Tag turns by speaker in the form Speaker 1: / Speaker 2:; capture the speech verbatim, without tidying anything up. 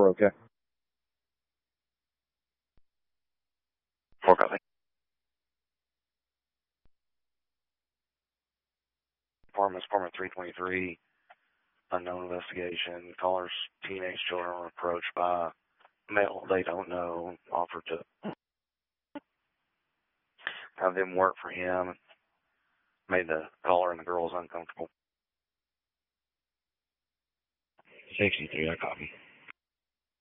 Speaker 1: four, okay.
Speaker 2: Four copy. Apartment, apartment three twenty-three. Unknown investigation. Caller's teenage children were approached by male they don't know, offered to have them work for him. Made the caller and the girls uncomfortable.
Speaker 1: sixty-three, I copy.